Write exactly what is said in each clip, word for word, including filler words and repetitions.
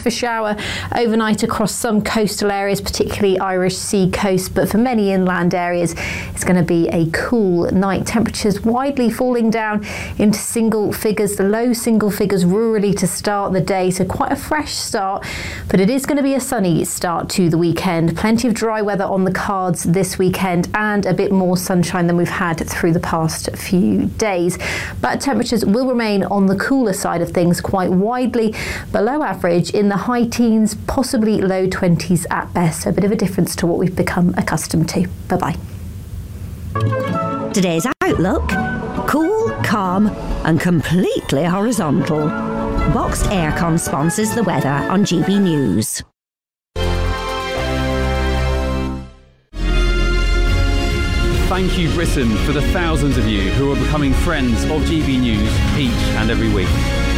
of a shower overnight across some coastal areas, particularly Irish Sea coast, but for many inland areas, it's going to be a cool night. Temperatures widely falling down into single figures, the low single figures rurally to start the day, so quite a fresh start, but it is going to be a sunny start to the weekend. Plenty of dry weather on the cards this weekend and a bit more sunshine than we've had through the past few days. But temperatures will remain on the cooler side of things, quite widely below average in the high teens, possibly low twenties at best. So a bit of a difference to what we've become accustomed to. Bye-bye. Today's outlook: cool, calm and completely horizontal. Boxed Aircon sponsors the weather on G B News. Thank you, Britain, for the thousands of you who are becoming friends of G B News each and every week.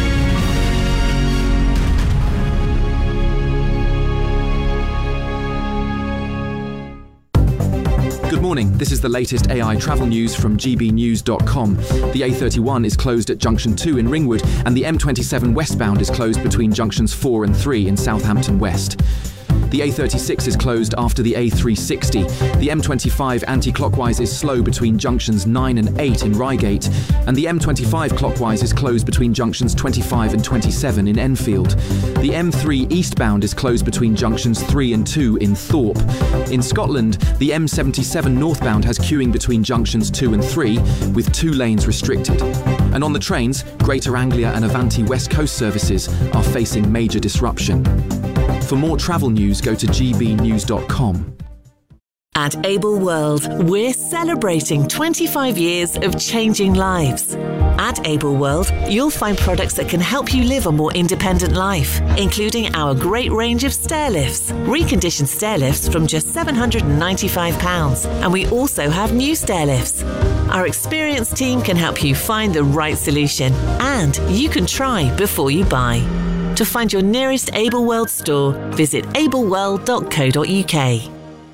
Good morning, this is the latest A I travel news from G B news dot com. The A thirty-one is closed at Junction two in Ringwood, and the M twenty-seven westbound is closed between Junctions four and three in Southampton West. The A thirty-six is closed after the A three sixty. The M twenty-five anti-clockwise is slow between junctions nine and eight in Reigate, and the M twenty-five clockwise is closed between junctions twenty-five and twenty-seven in Enfield. The M three eastbound is closed between junctions three and two in Thorpe. In Scotland, the M seventy-seven northbound has queuing between junctions two and three, with two lanes restricted. And on the trains, Greater Anglia and Avanti West Coast services are facing major disruption. For more travel news, go to G B news dot com. At Able World, we're celebrating twenty-five years of changing lives. At Able World, you'll find products that can help you live a more independent life, including our great range of stair lifts, reconditioned stair lifts from just seven hundred ninety-five pounds, and we also have new stair lifts. Our experienced team can help you find the right solution, and you can try before you buy. To find your nearest Able World store, visit able world dot co dot U K.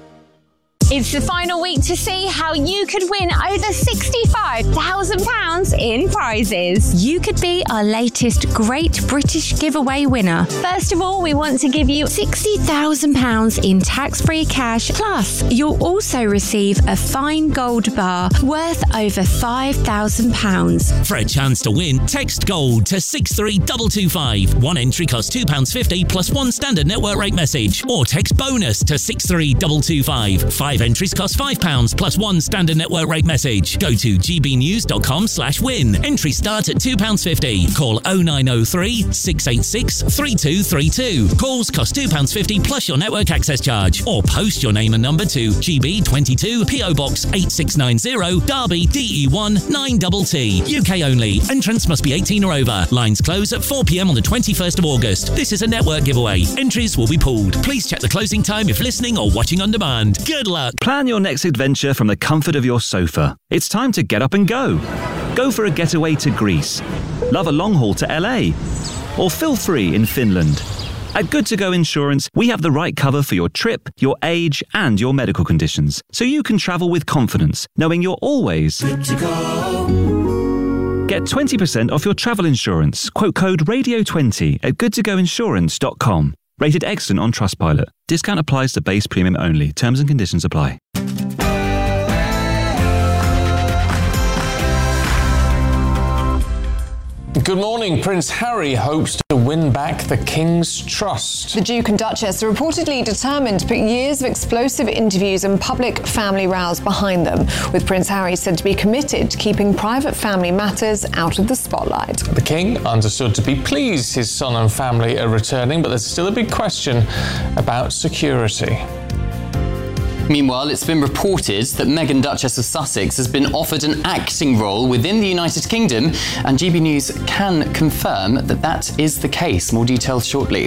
It's the final week to see how you could win over sixty-five thousand pounds in prizes. You could be our latest Great British Giveaway winner. First of all, we want to give you sixty thousand pounds in tax-free cash. Plus, you'll also receive a fine gold bar worth over five thousand pounds. For a chance to win, text GOLD to six three two two five. One entry costs two pounds fifty plus one standard network rate message. Or text BONUS to six three two two five. Five entries cost five pounds plus one standard network rate message. Go to g b news dot com slash win. Entry start at two pounds fifty. Call oh nine oh three, six eight six, three two three two. Calls cost two pounds fifty plus your network access charge. Or post your name and number to G B twenty-two, P O Box eight six nine zero, Derby, D E one nine T T. U K only. Entrance must be eighteen or over. Lines close at four p m on the twenty-first of August. This is a network giveaway. Entries will be pooled. Please check the closing time if listening or watching on demand. Good luck. Plan your next adventure from the comfort of your sofa. It's time to get up and go. Go for a getaway to Greece. Love a long haul to L A. Or feel free in Finland. At Good To Go Insurance, we have the right cover for your trip, your age, and your medical conditions, so you can travel with confidence, knowing you're always good to go. Get twenty percent off your travel insurance. Quote code radio twenty at good to go insurance dot com. Rated excellent on Trustpilot. Discount applies to base premium only. Terms and conditions apply. Good morning. Prince Harry hopes to win back the King's trust. The Duke and Duchess are reportedly determined to put years of explosive interviews and public family rows behind them, with Prince Harry said to be committed to keeping private family matters out of the spotlight. The King understood to be pleased his son and family are returning, but there's still a big question about security. Meanwhile, it's been reported that Meghan, Duchess of Sussex, has been offered an acting role within the United Kingdom, and G B News can confirm that that is the case. More details shortly.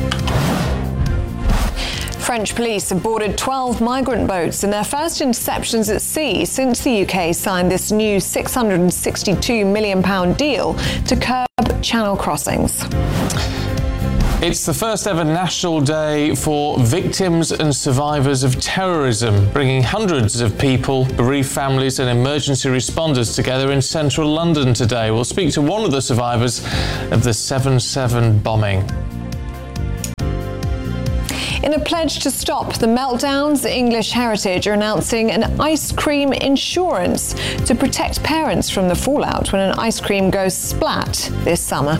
French police have boarded twelve migrant boats in their first interceptions at sea since the U K signed this new six hundred sixty-two million pounds deal to curb channel crossings. It's the first ever National Day for victims and survivors of terrorism, bringing hundreds of people, bereaved families and emergency responders together in central London today. We'll speak to one of the survivors of the seven seven bombing. In a pledge to stop the meltdowns, English Heritage are announcing an ice cream insurance to protect parents from the fallout when an ice cream goes splat this summer.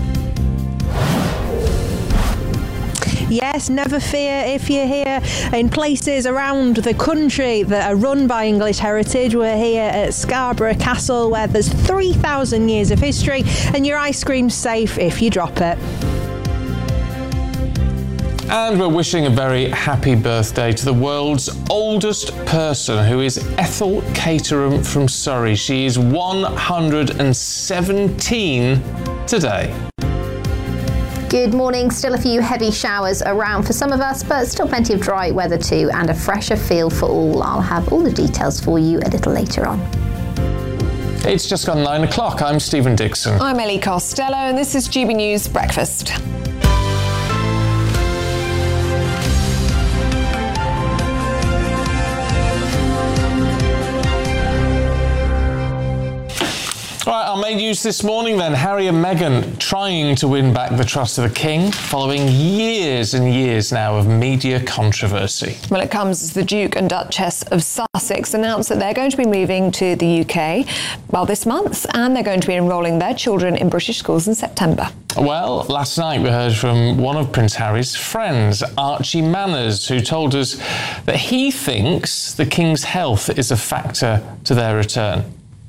Yes, never fear if you're here in places around the country that are run by English Heritage. We're here at Scarborough Castle, where there's three thousand years of history, and your ice cream's safe if you drop it. And we're wishing a very happy birthday to the world's oldest person, who is Ethel Caterham from Surrey. She is one hundred seventeen today. Good morning. Still a few heavy showers around for some of us, but still plenty of dry weather too, and a fresher feel for all. I'll have all the details for you a little later on. It's just gone nine o'clock. I'm Stephen Dixon. I'm Ellie Costello, and this is G B News Breakfast. Right, our main news this morning then. Harry and Meghan trying to win back the trust of the King following years and years now of media controversy. Well, it comes as the Duke and Duchess of Sussex announced that they're going to be moving to the U K, well, this month, and they're going to be enrolling their children in British schools in September. Well, last night we heard from one of Prince Harry's friends, Archie Manners, who told us that he thinks the King's health is a factor to their return.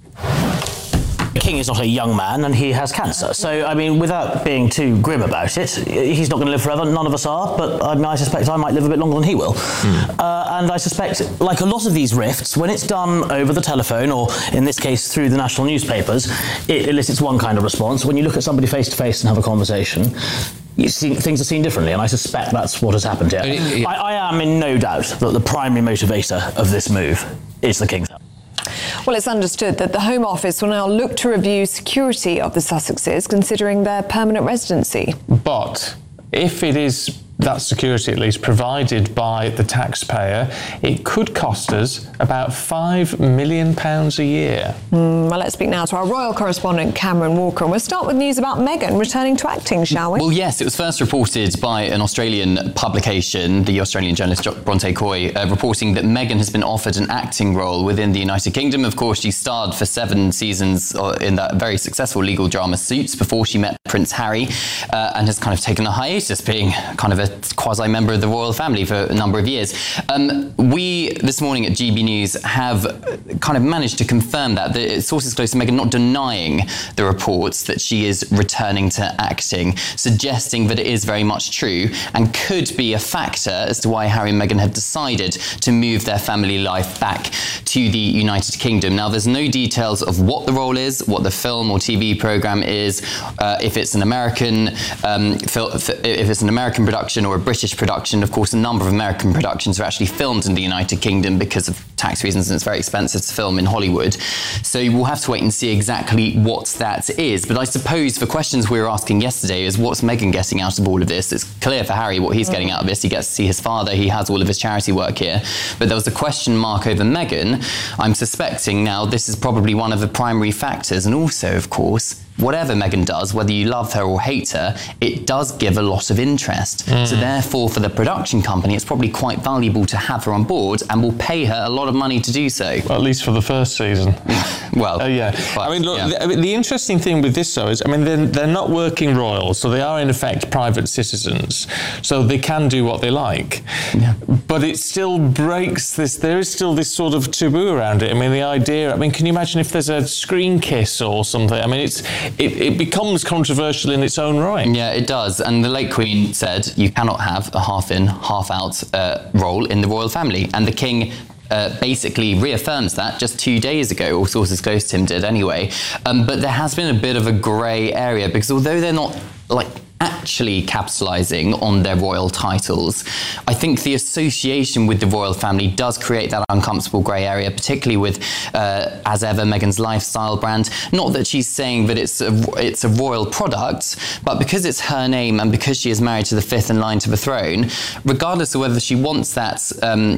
The King is not a young man and he has cancer. So, I mean, without being too grim about it, he's not going to live forever. None of us are, but I, mean, I suspect I might live a bit longer than he will. Mm. Uh, and I suspect, like a lot of these rifts, when it's done over the telephone, or in this case through the national newspapers, it elicits one kind of response. When you look at somebody face to face and have a conversation, you see, things are seen differently, and I suspect that's what has happened here. I, I am in no doubt that the primary motivator of this move is the King's health. Well, it's understood that the Home Office will now look to review security of the Sussexes, considering their permanent residency. But if it is that security at least provided by the taxpayer, it could cost us about five million pounds a year. Mm, well, let's speak now to our royal correspondent, Cameron Walker. And we'll start with news about Meghan returning to acting, shall we? Well, yes, it was first reported by an Australian publication, the Australian journalist Bronte Coy, uh, reporting that Meghan has been offered an acting role within the United Kingdom. Of course, she starred for seven seasons in that very successful legal drama Suits before she met Prince Harry, uh, and has kind of taken a hiatus, being kind of a quasi-member of the royal family for a number of years. Um, we, this morning at G B News, have kind of managed to confirm that. The sources close to Meghan not denying the reports that she is returning to acting, suggesting that it is very much true and could be a factor as to why Harry and Meghan have decided to move their family life back to the United Kingdom. Now, there's no details of what the role is, what the film or T V programme is, uh, if it's an American um, fil- if it's an American production or a British production. Of course, a number of American productions are actually filmed in the United Kingdom because of tax reasons, and it's very expensive to film in Hollywood. So we'll have to wait and see exactly what that is. But I suppose the questions we were asking yesterday is, what's Meghan getting out of all of this? It's clear for Harry what he's getting out of this. He gets to see his father. He has all of his charity work here. But there was a question mark over Meghan. I'm suspecting now this is probably one of the primary factors. And also, of course, whatever Meghan does, whether you love her or hate her, it does give a lot of interest. Mm. So therefore, for the production company, it's probably quite valuable to have her on board, and will pay her a lot of money to do so. Well, at least for the first season. well, uh, yeah. But, I mean, look, yeah. the, I mean, the interesting thing with this, though, is, I mean, they're, they're not working royals, so they are, in effect, private citizens. So they can do what they like. Yeah. But it still breaks this, there is still this sort of taboo around it. I mean, the idea, I mean, can you imagine if there's a screen kiss or something? I mean, it's It, it becomes controversial in its own right. Yeah, it does. And the late Queen said you cannot have a half-in, half-out uh, role in the royal family. And the King uh, basically reaffirms that just two days ago, or sources close to him did anyway. Um, but there has been a bit of a grey area, because although they're not, like, actually capitalising on their royal titles, I think the association with the royal family does create that uncomfortable grey area, particularly with, uh, as ever, Meghan's lifestyle brand. Not that she's saying that it's a, it's a royal product, but because it's her name and because she is married to the fifth in line to the throne, regardless of whether she wants that um,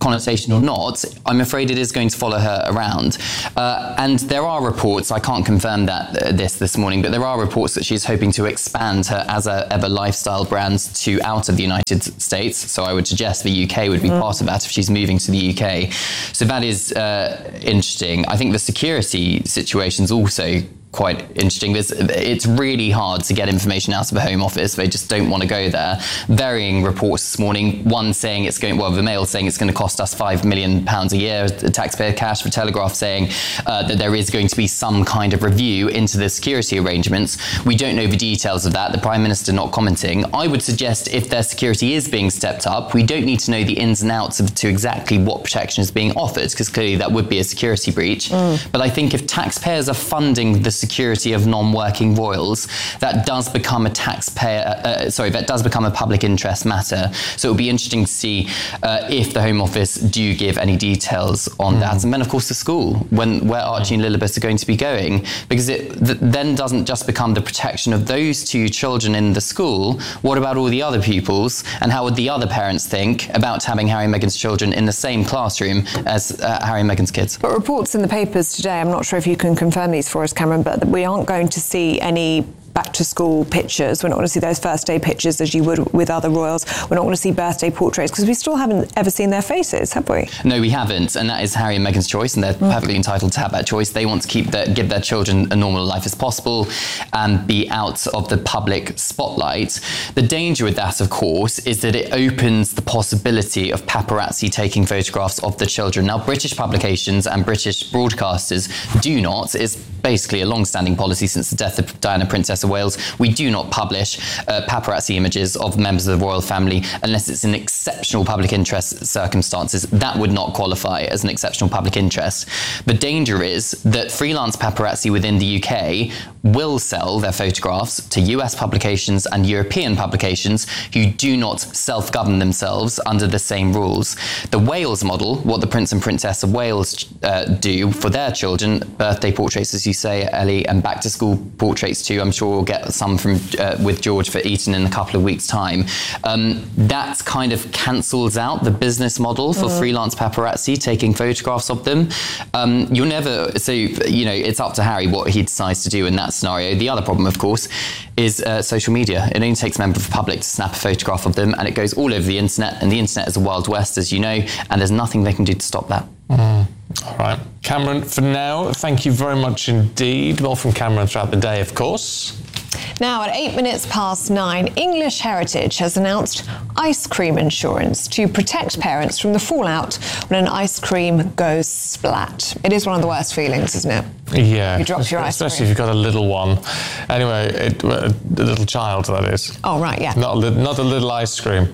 connotation or not, I'm afraid it is going to follow her around. Uh, and there are reports, I can't confirm that uh, this this morning, but there are reports that she's hoping to expand her As a Ever lifestyle brand to out of the United States. So I would suggest the U K would be mm. part of that if she's moving to the U K. So that is uh, interesting. I think the security situation is also quite interesting. There's, it's really hard to get information out of a Home Office. They just don't want to go there. Varying reports this morning, one saying it's going, well, the Mail saying it's going to cost us five million pounds a year, taxpayer cash. The Telegraph saying uh, that there is going to be some kind of review into the security arrangements. We don't know the details of that. The Prime Minister not commenting. I would suggest if their security is being stepped up, we don't need to know the ins and outs of to exactly what protection is being offered, because clearly that would be a security breach. Mm. But I think if taxpayers are funding the security of non-working royals, that does become a taxpayer, uh, sorry, that does become a public interest matter. So it will be interesting to see uh, if the Home Office do give any details on mm. that. And then, of course, the school, when where Archie and Lilibet are going to be going, because it th- then doesn't just become the protection of those two children in the school. What about all the other pupils? And how would the other parents think about having Harry and Meghan's children in the same classroom as uh, Harry and Meghan's kids? But reports in the papers today, I'm not sure if you can confirm these for us, Cameron, but we aren't going to see any back to school pictures. We're not going to see those first day pictures as you would with other royals. We're not going to see birthday portraits because we still haven't ever seen their faces, have we? No, we haven't, and that is Harry and Meghan's choice, and they're mm. perfectly entitled to have that choice. They want to keep their, give their children a normal life as possible and be out of the public spotlight. The danger with that, of course, is that it opens the possibility of paparazzi taking photographs of the children. Now, British publications and British broadcasters do not. It's basically a long-standing policy since the death of Diana, Princess of Wales. We do not publish uh, paparazzi images of members of the royal family unless it's in exceptional public interest circumstances. That would not qualify as an exceptional public interest. The danger is that freelance paparazzi within the U K will sell their photographs to U S publications and European publications who do not self-govern themselves under the same rules. The Wales model, what the Prince and Princess of Wales uh, do for their children, birthday portraits, as you say, Ellie, and back-to-school portraits too, I'm sure we'll get some from uh, with George for Eton in a couple of weeks' time. Um, that kind of cancels out the business model for mm. freelance paparazzi taking photographs of them. Um, you'll never, so, you know, it's up to Harry what he decides to do in that scenario. The other problem, of course, is uh, social media. It only takes a member of the public to snap a photograph of them and it goes all over the internet, and the internet is a wild west, as you know, and there's nothing they can do to stop that. Mm. All right. Cameron, for now, thank you very much indeed. More from Cameron throughout the day, of course. Now, at eight minutes past nine, English Heritage has announced ice cream insurance to protect parents from the fallout when an ice cream goes splat. It is one of the worst feelings, isn't it? Yeah. You drop your ice Especially cream. if you've got a little one. Anyway, it, a little child, that is. Oh, right, yeah. Not a, li- not a little ice cream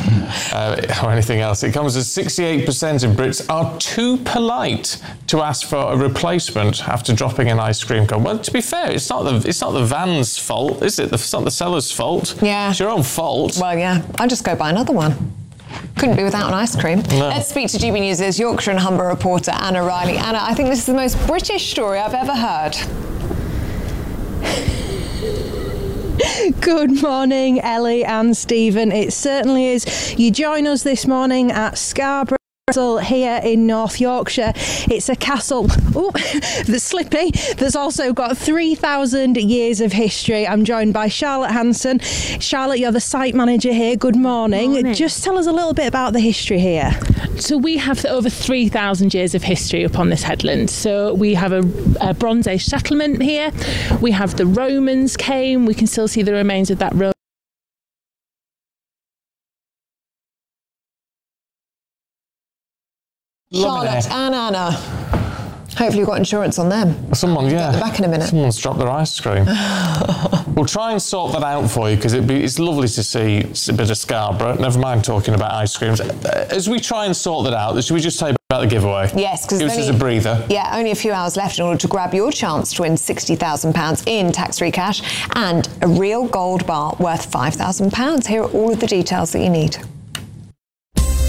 uh, or anything else. It comes as sixty-eight percent of Brits are too polite to ask for a replacement after dropping an ice cream cone. Well, to be fair, it's not the it's not the van's fault, is it? It's not the seller's fault. Yeah. It's your own fault. Well, yeah. I'll just go buy another one. Couldn't be without an ice cream. No. Let's speak to G B News' Yorkshire and Humber reporter Anna Riley. Anna, I think this is the most British story I've ever heard. Good morning, Ellie and Stephen. It certainly is. You join us this morning at Scarborough Castle here in North Yorkshire. It's a castle oh, that's slippy. There's also got three thousand years of history. I'm joined by Charlotte Hanson. Charlotte, you're the site manager here. Good morning. morning. Just tell us a little bit about the history here. So we have over three thousand years of history upon this headland. So we have a, a Bronze Age settlement here. We have the Romans came. We can still see the remains of that Roman. Charlotte and Anna. Hopefully you've got insurance on them. Someone, yeah. Get them back in a minute. Someone's dropped their ice cream. We'll try and sort that out for you because it's lovely to see a bit of Scarborough. Never mind talking about ice creams. As we try and sort that out, should we just tell you about the giveaway? Yes, because give us a breather. Yeah, only a few hours left in order to grab your chance to win sixty thousand pounds in tax-free cash and a real gold bar worth five thousand pounds. Here are all of the details that you need. Hello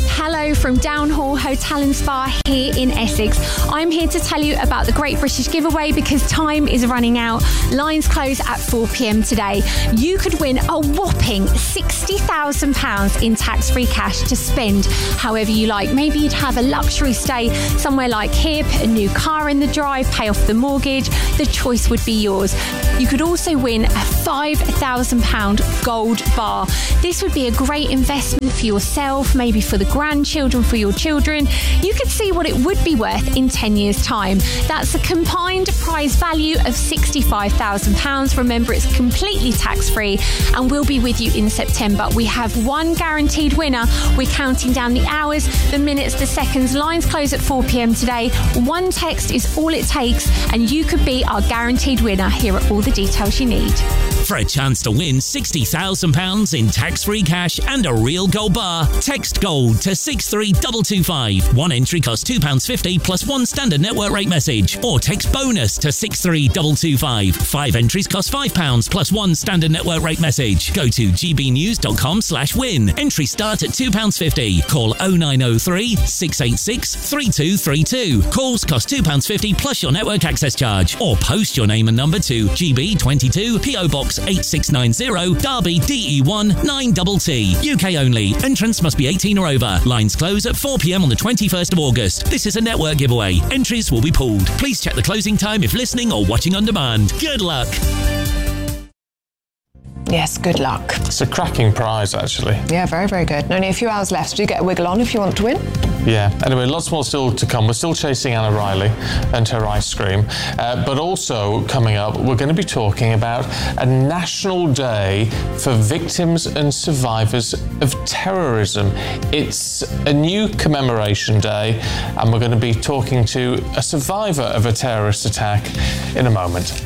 Joe from Downhall Hotel and Spa here in Essex. I'm here to tell you about the Great British Giveaway because time is running out. Lines close at four p.m. today. You could win a whopping sixty thousand pounds in tax-free cash to spend however you like. Maybe you'd have a luxury stay somewhere like here, put a new car in the drive, pay off the mortgage. The choice would be yours. You could also win a five thousand pounds gold bar. This would be a great investment for yourself, maybe for the grandchildren, for your children. You could see what it would be worth in ten years' time. That's a combined prize value of sixty-five thousand pounds. Remember, it's completely tax-free and we'll be with you in September. We have one guaranteed winner. We're counting down the hours, the minutes, the seconds. Lines close at four p.m. today. One text is all it takes and you could be our guaranteed winner. Here are all the details you need. For a chance to win sixty thousand pounds in tax-free cash and a real gold bar, text GOLD to six three two two five. One entry costs two pounds fifty plus one standard network rate message. Or text BONUS to six three two two five. Five entries cost five pounds plus one standard network rate message. Go to gbnews.com slash win. Entries start at two pounds fifty. Call oh nine oh three, six eight six, three two three two. Calls cost two pounds fifty plus your network access charge. Or post your name and number to G B twenty-two, P O Box eight six nine zero, Derby D E one nine T T. U K only. Entrance must be eighteen or over. Lines close at four p.m. on the twenty-first of August. This is a network giveaway. Entries will be pooled. Please check the closing time if listening or watching on demand. Good luck. Yes, good luck. It's a cracking prize, actually. Yeah, very, very good. Only a few hours left, so do get a wiggle on if you want to win. Yeah. Anyway, lots more still to come. We're still chasing Anna Riley and her ice cream. Uh, but also, coming up, we're going to be talking about a national day for victims and survivors of terrorism. It's a new commemoration day, and we're going to be talking to a survivor of a terrorist attack in a moment.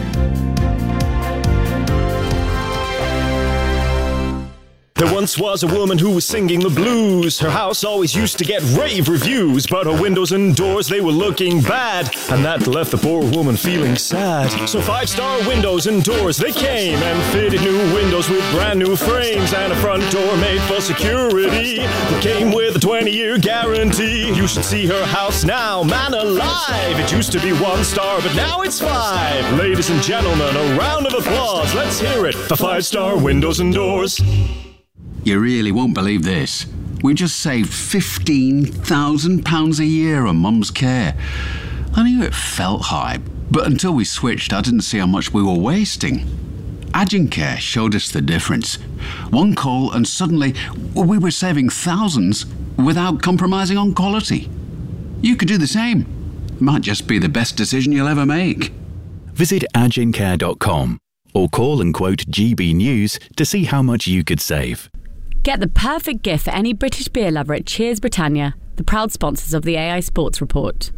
There once was a woman who was singing the blues. Her house always used to get rave reviews, but her windows and doors, they were looking bad, and that left the poor woman feeling sad. So Five Star Windows and Doors, they came and fitted new windows with brand new frames and a front door made for security that came with a twenty-year guarantee. You should see her house now, man alive. It used to be one star, but now it's five. Ladies and gentlemen, a round of applause. Let's hear it for Five Star Windows and Doors. You really won't believe this. We just saved fifteen thousand pounds a year on Mum's care. I knew it felt high, but until we switched, I didn't see how much we were wasting. Agencare showed us the difference. One call and suddenly we were saving thousands without compromising on quality. You could do the same. It might just be the best decision you'll ever make. Visit agencare dot com or call and quote G B News to see how much you could save. Get the perfect gift for any British beer lover at Cheers Britannia, the proud sponsors of the A I Sports Report.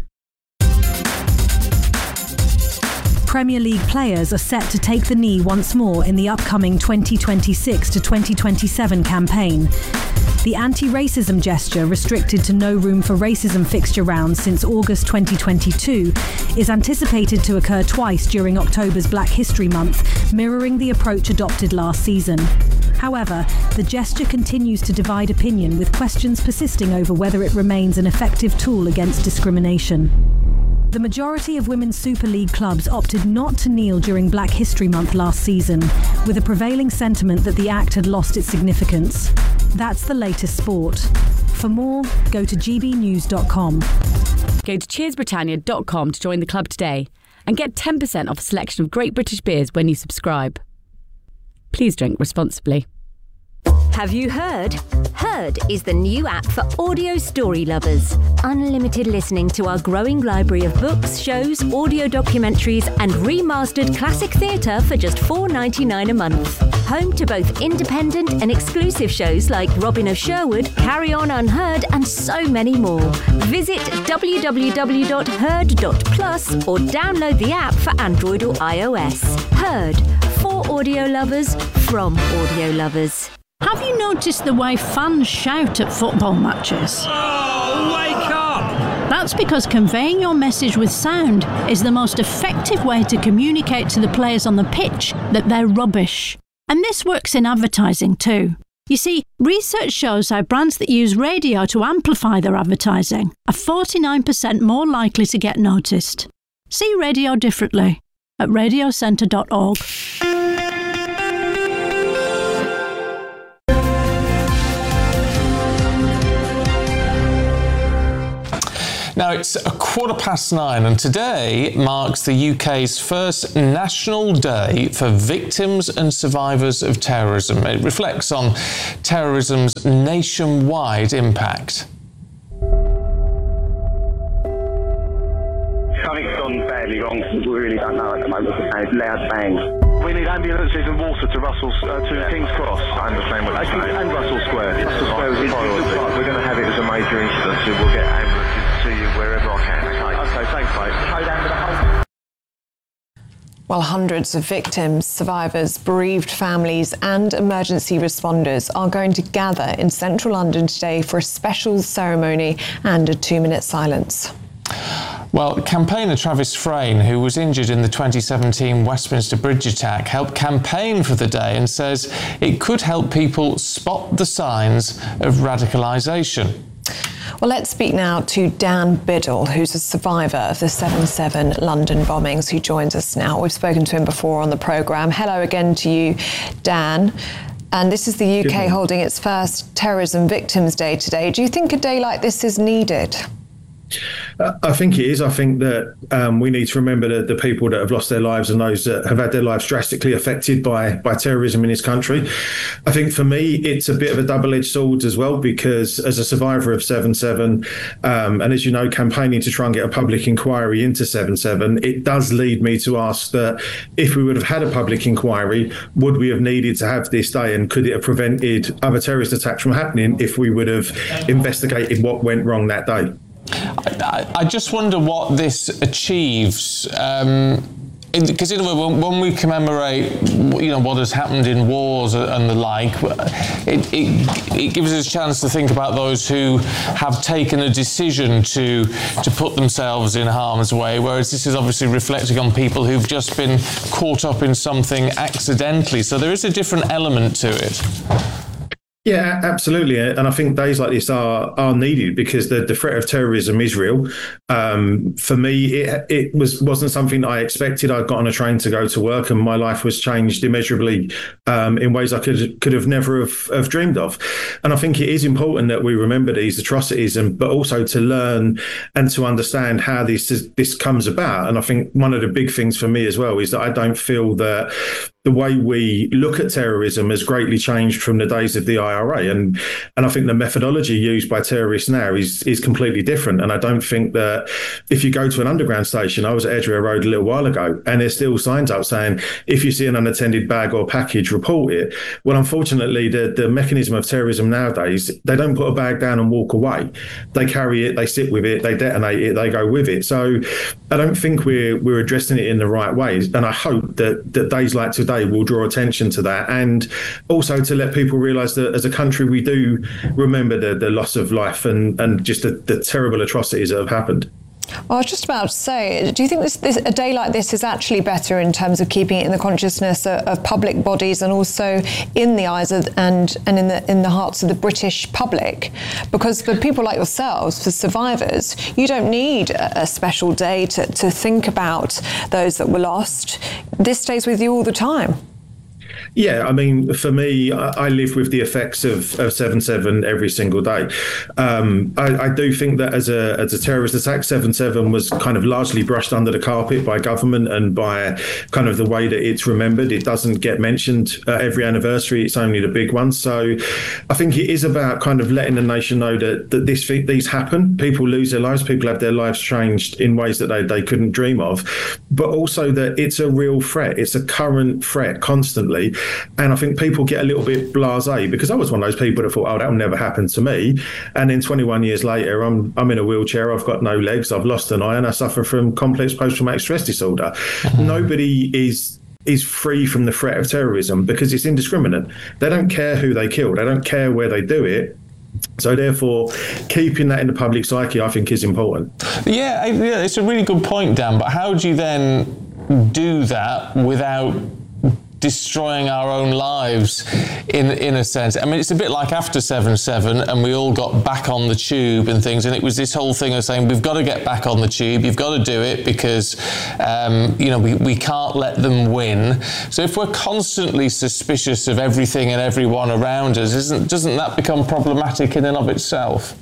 Premier League players are set to take the knee once more in the upcoming twenty twenty-six to twenty twenty-seven campaign. The anti-racism gesture, restricted to no room for racism fixture rounds since August twenty twenty-two, is anticipated to occur twice during October's Black History Month, mirroring the approach adopted last season. However, the gesture continues to divide opinion, with questions persisting over whether it remains an effective tool against discrimination. The majority of Women's Super League clubs opted not to kneel during Black History Month last season, with a prevailing sentiment that the act had lost its significance. That's the latest sport. For more, go to g b news dot com. Go to cheers britannia dot com to join the club today and get ten percent off a selection of great British beers when you subscribe. Please drink responsibly. Have you heard? Heard is the new app for audio story lovers. Unlimited listening to our growing library of books, shows, audio documentaries and remastered classic theatre for just four dollars ninety-nine a month. Home to both independent and exclusive shows like Robin of Sherwood, Carry On Unheard and so many more. Visit w w w dot heard dot plus or download the app for Android or iOS. Heard. For audio lovers, from audio lovers. Have you noticed the way fans shout at football matches? Oh, wake up! That's because conveying your message with sound is the most effective way to communicate to the players on the pitch that they're rubbish. And this works in advertising too. You see, research shows how brands that use radio to amplify their advertising are forty-nine percent more likely to get noticed. See radio differently at radio centre dot org. Now it's a quarter past nine, and today marks the U K's first National Day for Victims and Survivors of Terrorism. It reflects on terrorism's nationwide impact. Something's gone badly wrong. We really don't know at the moment. It's loud bangs. We need ambulances and water to Russell's, uh, to yeah. King's Cross. I understand what you're saying. And Russell Square. Russell Square is priority. We're going to have it as a major incident, so we'll get ambulances to you wherever I can. Okay, okay thanks, mate. Well, hundreds of victims, survivors, bereaved families and emergency responders are going to gather in central London today for a special ceremony and a two-minute silence. Well, campaigner Travis Frayne, who was injured in the twenty seventeen Westminster Bridge attack, helped campaign for the day and says it could help people spot the signs of radicalisation. Well, let's speak now to Dan Biddle, who's a survivor of the seven seven London bombings, who joins us now. We've spoken to him before on the programme. Hello again to you, Dan. And this is the U K holding its first Terrorism Victims Day today. Do you think a day like this is needed? Uh, I think it is. I think that um, we need to remember the, the people that have lost their lives and those that have had their lives drastically affected by, by terrorism in this country. I think for me, it's a bit of a double-edged sword as well, because as a survivor of seven seven, um, and as you know, campaigning to try and get a public inquiry into seven seven, it does lead me to ask that if we would have had a public inquiry, would we have needed to have this day, and could it have prevented other terrorist attacks from happening if we would have investigated what went wrong that day? I, I just wonder what this achieves. Um, because in a way, when, when we commemorate, you know, what has happened in wars and the like, it, it, it gives us a chance to think about those who have taken a decision to to put themselves in harm's way. Whereas this is obviously reflecting on people who've just been caught up in something accidentally. So there is a different element to it. Yeah, absolutely. And I think days like this are are needed because the, the threat of terrorism is real. Um, for me, it it was, wasn't something that I expected. I got on a train to go to work and my life was changed immeasurably um, in ways I could could have never have, have dreamed of. And I think it is important that we remember these atrocities, and but also to learn and to understand how this this comes about. And I think one of the big things for me as well is that I don't feel that the way we look at terrorism has greatly changed from the days of the I R A. And and I think the methodology used by terrorists now is is completely different. And I don't think that if you go to an underground station, I was at Edgware Road a little while ago, and there's still signs up saying, if you see an unattended bag or package, report it. Well, unfortunately, the, the mechanism of terrorism nowadays, they don't put a bag down and walk away. They carry it, they sit with it, they detonate it, they go with it. So I don't think we're we're addressing it in the right ways. And I hope that, that days like today will draw attention to that, and also to let people realise that as a country we do remember the, the loss of life and, and just the, the terrible atrocities that have happened. Well, I was just about to say, do you think this, this, a day like this is actually better in terms of keeping it in the consciousness of, of public bodies and also in the eyes of, and and in the in the hearts of the British public? Because for people like yourselves, for survivors, you don't need a, a special day to, to think about those that were lost. This stays with you all the time. Yeah, I mean, for me, I, I live with the effects of, of seven seven every single day. Um, I, I do think that as a as a terrorist attack, seven seven was kind of largely brushed under the carpet by government and by kind of the way that it's remembered. It doesn't get mentioned at every anniversary. It's only the big ones. So I think it is about kind of letting the nation know that, that this these happen. People lose their lives. People have their lives changed in ways that they, they couldn't dream of. But also that it's a real threat. It's a current threat constantly. And I think people get a little bit blasé, because I was one of those people that thought, oh, that'll never happen to me. And then twenty-one years later, I'm I'm in a wheelchair, I've got no legs, I've lost an eye, and I suffer from complex post-traumatic stress disorder. Mm-hmm. Nobody is is free from the threat of terrorism because it's indiscriminate. They don't care who they kill. They don't care where they do it. So therefore, keeping that in the public psyche, I think, is important. Yeah, yeah, it's a really good point, Dan. But how do you then do that without destroying our own lives in in a sense. I mean, it's a bit like after seven seven and we all got back on the tube and things, and it was this whole thing of saying we've got to get back on the tube, you've got to do it because um, you know we, we can't let them win. So if we're constantly suspicious of everything and everyone around us, isn't doesn't that become problematic in and of itself?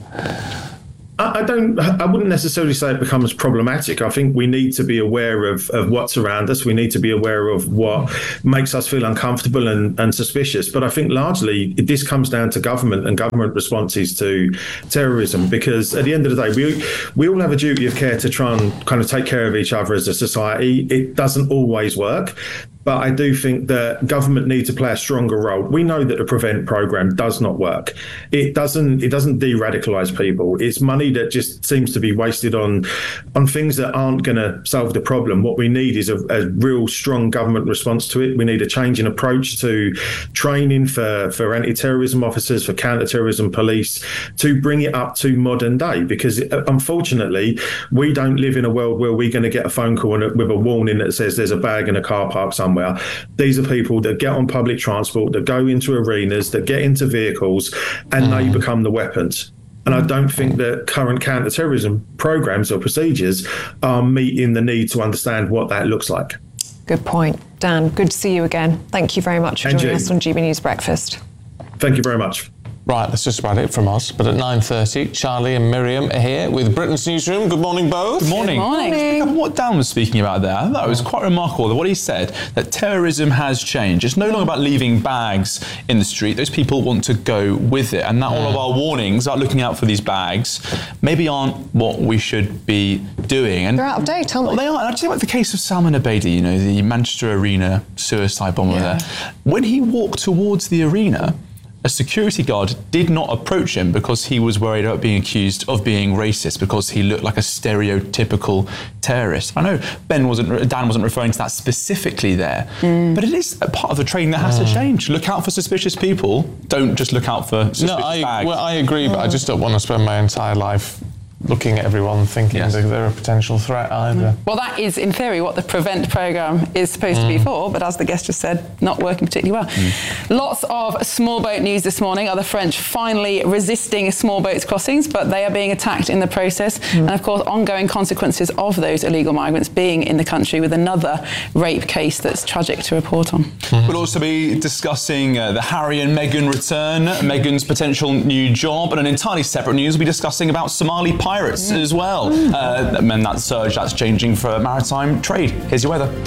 I don't. I wouldn't necessarily say it becomes problematic. I think we need to be aware of, of what's around us. We need to be aware of what makes us feel uncomfortable and, and suspicious. But I think largely this comes down to government and government responses to terrorism. Because at the end of the day, we we all have a duty of care to try and kind of take care of each other as a society. It doesn't always work. But I do think that government needs to play a stronger role. We know that the Prevent programme does not work. It doesn't. It doesn't de-radicalise people. It's money that just seems to be wasted on, on things that aren't going to solve the problem. What we need is a, a real strong government response to it. We need a change in approach to training for, for anti-terrorism officers, for counter-terrorism police, to bring it up to modern day. Because unfortunately, we don't live in a world where we're going to get a phone call with a warning that says there's a bag in a car park somewhere. These are people that get on public transport, that go into arenas, that get into vehicles, and mm. they become the weapons. And I don't think that current counter-terrorism programs or procedures are meeting the need to understand what that looks like. Good point. Dan, good to see you again. Thank you very much for And joining you. us on G B News Breakfast. Thank you very much. Right, that's just about it from us. But at nine thirty, Charlie and Miriam are here with Britain's Newsroom. Good morning, both. Good morning. Good morning. To pick up on what Dan was speaking about there, that was quite remarkable. That what he said, that terrorism has changed. It's no longer about leaving bags in the street. Those people want to go with it. And that all of our warnings about looking out for these bags maybe aren't what we should be doing. And they're out of date, aren't they? They are. And I tell you about the case of Salman Abedi, you know, the Manchester Arena suicide bomber Yeah. there. When he walked towards the arena, a security guard did not approach him because he was worried about being accused of being racist, because he looked like a stereotypical terrorist. I know Ben wasn't, Dan wasn't referring to that specifically there, mm. but it is a part of the training that has mm. to change. Look out for suspicious people. Don't just look out for suspicious no, I, bags. Well, I agree, but I just don't want to spend my entire life looking at everyone thinking yes. that they're a potential threat either. Well, that is, in theory, what the Prevent programme is supposed mm. to be for, but as the guest just said, not working particularly well. Mm. Lots of small boat news this morning. Are the French finally resisting small boats crossings, but they are being attacked in the process. Mm. And, of course, ongoing consequences of those illegal migrants being in the country, with another rape case that's tragic to report on. Mm. We'll also be discussing uh, the Harry and Meghan return, Meghan's potential new job, and an entirely separate news, we'll be discussing about Somali pirates. Pirates as well, uh, and that surge that's changing for maritime trade. Here's your weather.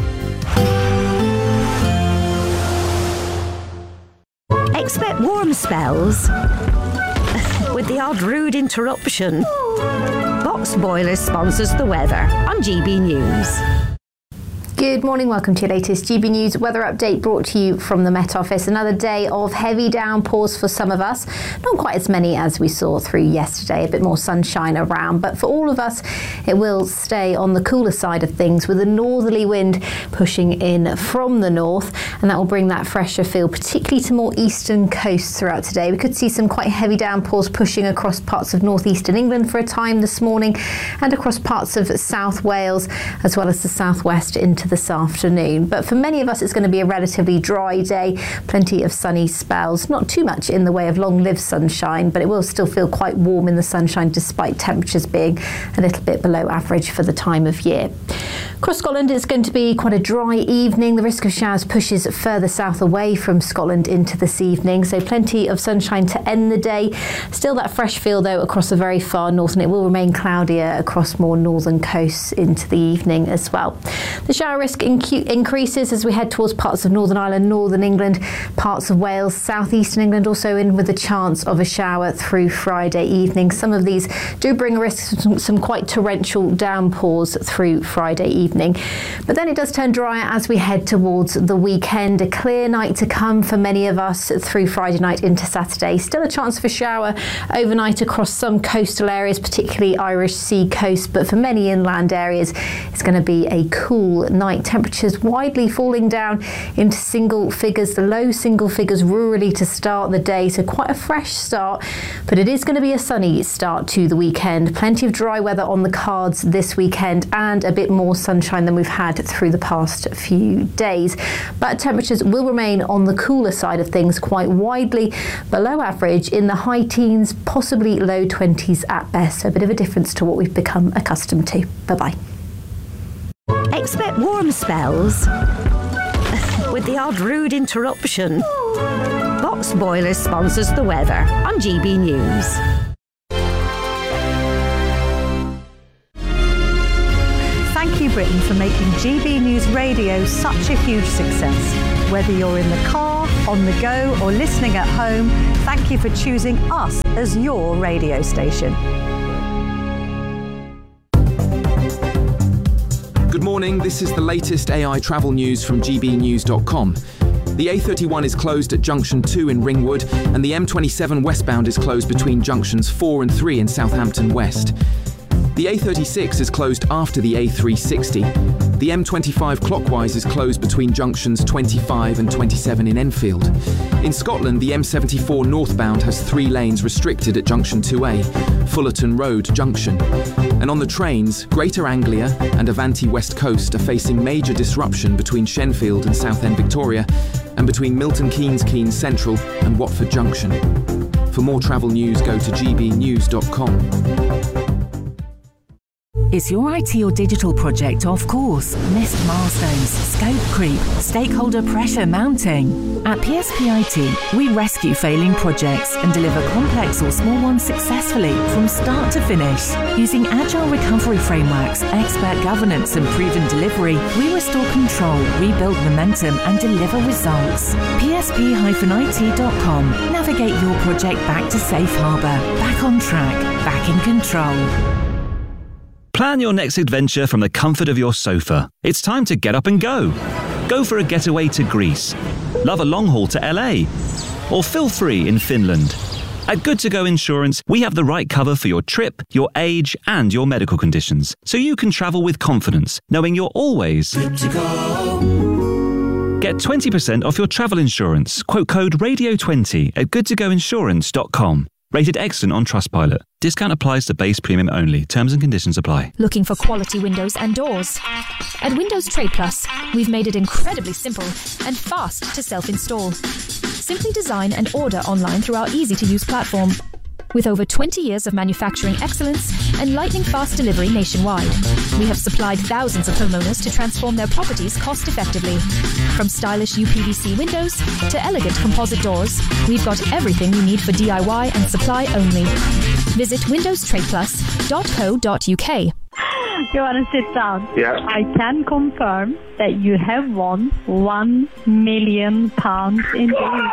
Expect warm spells with the odd rude interruption. Box Boilers sponsors the weather on G B News. Good morning, welcome to your latest G B News weather update, brought to you from the Met Office. Another day of heavy downpours for some of us, not quite as many as we saw through yesterday, a bit more sunshine around, but for all of us it will stay on the cooler side of things, with a northerly wind pushing in from the north, and that will bring that fresher feel particularly to more eastern coasts throughout today. We could see some quite heavy downpours pushing across parts of northeastern England for a time this morning, and across parts of South Wales as well as the southwest into this afternoon. But for many of us it's going to be a relatively dry day, plenty of sunny spells, not too much in the way of long-lived sunshine, but it will still feel quite warm in the sunshine despite temperatures being a little bit below average for the time of year. Across Scotland it's going to be quite a dry evening. The risk of showers pushes further south away from Scotland into this evening, so plenty of sunshine to end the day. Still that fresh feel though across the very far north, and it will remain cloudier across more northern coasts into the evening as well. The shower risk inc- increases as we head towards parts of Northern Ireland, Northern England, parts of Wales, southeastern England also in with a chance of a shower through Friday evening. Some of these do bring a risk of some, some quite torrential downpours through Friday evening. But then it does turn drier as we head towards the weekend. A clear night to come for many of us through Friday night into Saturday. Still a chance for shower overnight across some coastal areas, particularly Irish Sea coast, but for many inland areas it's going to be a cool night overnight. Temperatures widely falling down into single figures, the low single figures rurally to start the day. So quite a fresh start, but it is going to be a sunny start to the weekend. Plenty of dry weather on the cards this weekend and a bit more sunshine than we've had through the past few days. But temperatures will remain on the cooler side of things, quite widely below average in the high teens, possibly low twenties at best. So a bit of a difference to what we've become accustomed to. Bye-bye. Expect warm spells with the odd rude interruption. Box Boilers sponsors the weather on G B News. Thank you, Britain, for making G B News Radio such a huge success. Whether you're in the car, on the go, or listening at home, thank you for choosing us as your radio station. Good morning, this is the latest A I travel news from G B news dot com. The A thirty-one is closed at Junction two in Ringwood, and the M twenty-seven westbound is closed between Junctions four and three in Southampton West. The A thirty-six is closed after the A three sixty. The M twenty-five clockwise is closed between Junctions twenty-five and twenty-seven in Enfield. In Scotland, the M seventy-four northbound has three lanes restricted at Junction two A, Fullerton Road Junction. And on the trains, Greater Anglia and Avanti West Coast are facing major disruption between Shenfield and Southend Victoria, and between Milton Keynes Keynes Central and Watford Junction. For more travel news, go to g b news dot com. Is your I T or digital project off course? Missed milestones, scope creep, stakeholder pressure mounting? At P S P I T, we rescue failing projects and deliver complex or small ones successfully from start to finish. Using agile recovery frameworks, expert governance and proven delivery, we restore control, rebuild momentum and deliver results. P S P I T dot com. Navigate your project back to safe harbour, back on track, back in control. Plan your next adventure from the comfort of your sofa. It's time to get up and go. Go for a getaway to Greece. Love a long haul to L A. Or feel free in Finland. At Good To Go Insurance, we have the right cover for your trip, your age, and your medical conditions, so you can travel with confidence, knowing you're always good to go. Get twenty percent off your travel insurance. Quote code radio twenty at good to go insurance dot com. Rated excellent on Trustpilot. Discount applies to base premium only. Terms and conditions apply. Looking for quality windows and doors? At Windows Trade Plus, we've made it incredibly simple and fast to self-install. Simply design and order online through our easy-to-use platform. With over twenty years of manufacturing excellence and lightning-fast delivery nationwide, we have supplied thousands of homeowners to transform their properties cost-effectively. From stylish U P V C windows to elegant composite doors, we've got everything you need for D I Y and supply only. Visit windows trade plus dot co dot u k. You want to sit down? Yeah. I can confirm that you have won one million pounds in days.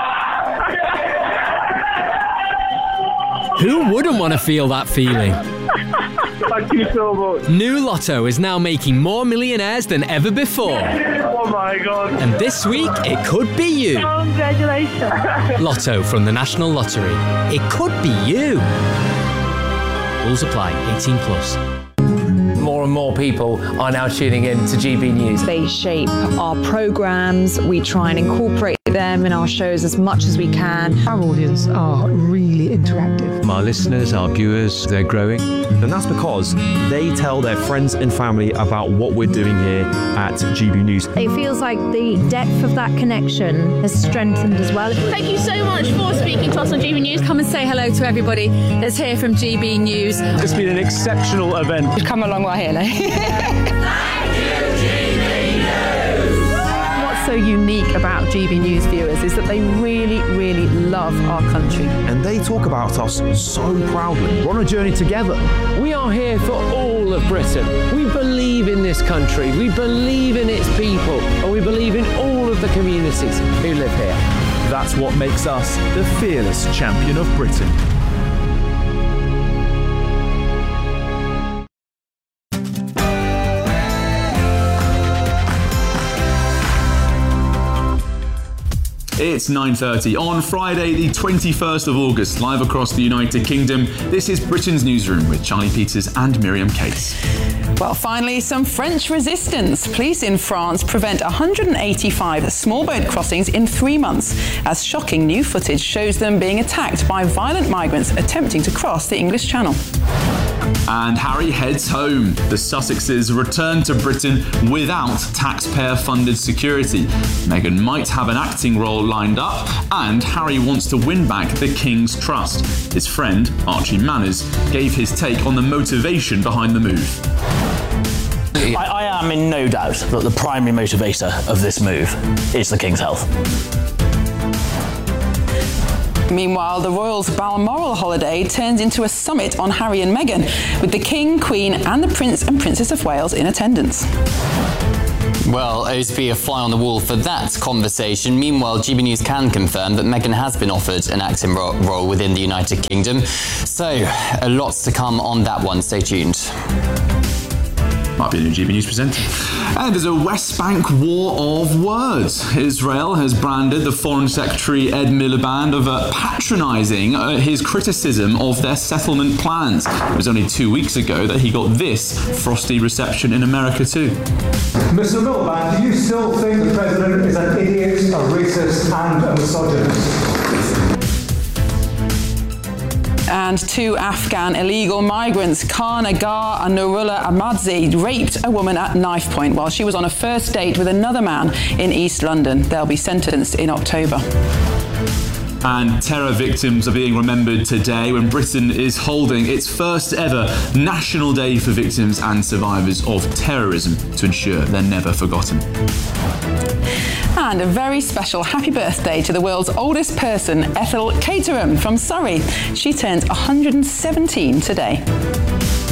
Who wouldn't want to feel that feeling? Thank you so much. New Lotto is now making more millionaires than ever before. Oh my God. And this week, it could be you. Congratulations. Lotto from the National Lottery. It could be you. Rules apply. eighteen plus. More and more people are now tuning in to G B News. They shape our programmes. We try and incorporate them in our shows as much as we can. Our audience are really interactive. Our listeners, our viewers, they're growing. And that's because they tell their friends and family about what we're doing here at G B News. It feels like the depth of that connection has strengthened as well. Thank you so much for speaking to us on G B News. Come and say hello to everybody that's here from G B News. It's been an exceptional event. We've come a long way here now. What's so unique about G B News viewers is that they really, really love our country. And they talk about us so proudly. We're on a journey together. We are here for all of Britain. We believe in this country, we believe in its people, and we believe in all of the communities who live here. That's what makes us the fearless champion of Britain. It's nine thirty on Friday, the twenty-first of August, live across the United Kingdom. This is Britain's Newsroom with Charlie Peters and Miriam Case. Well, finally, some French resistance. Police in France prevent one hundred eighty-five small boat crossings in three months, as shocking new footage shows them being attacked by violent migrants attempting to cross the English Channel. And Harry heads home. The Sussexes return to Britain without taxpayer-funded security. Meghan might have an acting role lined up, and Harry wants to win back the King's trust. His friend, Archie Manners, gave his take on the motivation behind the move. I, I am in no doubt that the primary motivator of this move is the King's health. Meanwhile, the Royals' Balmoral holiday turns into a summit on Harry and Meghan, with the King, Queen and the Prince and Princess of Wales in attendance. Well, it would be a fly on the wall for that conversation. Meanwhile, G B News can confirm that Meghan has been offered an acting ro- role within the United Kingdom. So, a lot to come on that one. Stay tuned. Might be a new G B News presenter. And there's a West Bank war of words. Israel has branded the Foreign Secretary Ed Miliband of uh, patronising uh, his criticism of their settlement plans. It was only two weeks ago that he got this frosty reception in America too. Mister Miliband, do you still think the President is an idiot, a racist and a misogynist? And two Afghan illegal migrants, Khan Agar and Nurullah Ahmadzi, raped a woman at knife point while she was on a first date with another man in East London. They'll be sentenced in October. And terror victims are being remembered today when Britain is holding its first ever National Day for Victims and Survivors of Terrorism to ensure they're never forgotten. And a very special happy birthday to the world's oldest person, Ethel Caterham from Surrey. She turns one hundred seventeen today.